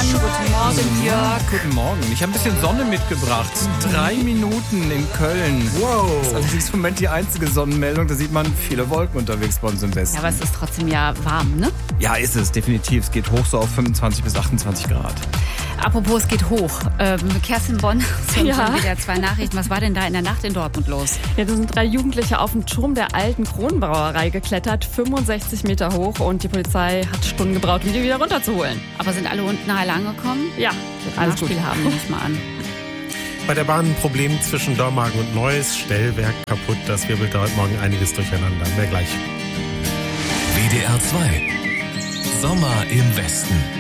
Guten Morgen, Jörg. Guten Morgen. Ich habe ein bisschen Sonne mitgebracht. 3 Minuten in Köln. Wow. Das ist allerdings im Moment die einzige Sonnenmeldung. Da sieht man viele Wolken unterwegs bei uns im Westen. Ja, aber es ist trotzdem ja warm, ne? Ja, ist es, definitiv. Es geht hoch so auf 25 bis 28 Grad. Apropos, es geht hoch. Kerstin Bonn, von Ja. WDR 2 Nachrichten. Was war denn da in der Nacht in Dortmund los? Ja, da sind 3 Jugendliche auf den Turm der alten Kronbrauerei geklettert, 65 Meter hoch, und die Polizei hat Stunden gebraucht, um die wieder runterzuholen. Aber sind alle unten heil angekommen? Ja, alles gut. Nachspiel haben, nehme ich mal an. Bei der Bahn ein Problem zwischen Dormagen und Neuss. Stellwerk kaputt. Das wirbelt heute Morgen einiges durcheinander. Mehr gleich. WDR 2. Sommer im Westen.